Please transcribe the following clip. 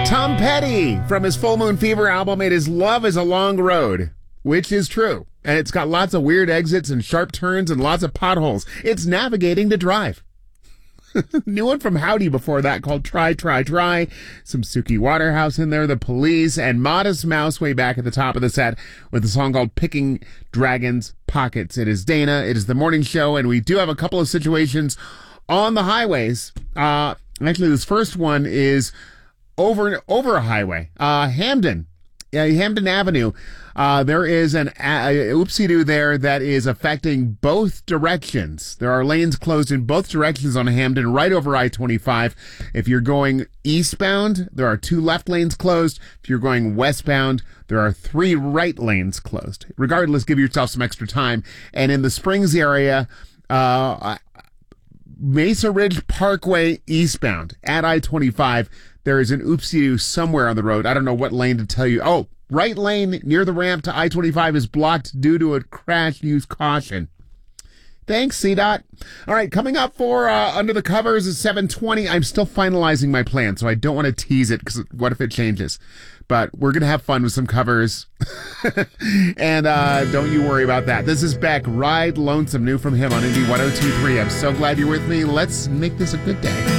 Tom Petty from his Full Moon Fever album, it is Love is a Long Road, which is true. And it's got lots of weird exits and sharp turns and lots of potholes. It's navigating to drive. New one from Howdy before that called Try, Try, Try. Some Suki Waterhouse in there, The Police, and Modest Mouse way back at the top of the set with a song called Picking Dragons' Pockets. It is Dana, it is the morning show, and we do have a couple of situations on the highways. Actually, this first one is over a highway. Hamden Avenue. There is an oopsie-doo there that is affecting both directions. There are lanes closed in both directions on Hamden, right over I-25. If you're going eastbound, there are 2 left lanes closed. If you're going westbound, there are 3 right lanes closed. Regardless, give yourself some extra time. And in the Springs area, Mesa Ridge Parkway eastbound at I-25, there is an oopsie-doo somewhere on the road. I don't know what lane to tell you. Oh, right lane near the ramp to I-25 is blocked due to a crash. Use caution. Thanks, CDOT. All right, coming up for Under the Covers is 7:20. I'm still finalizing my plan, so I don't want to tease it because what if it changes? But we're going to have fun with some covers. And don't you worry about that. This is Beck, Ride Lonesome, new from him on Indie 102.3. I'm so glad you're with me. Let's make this a good day.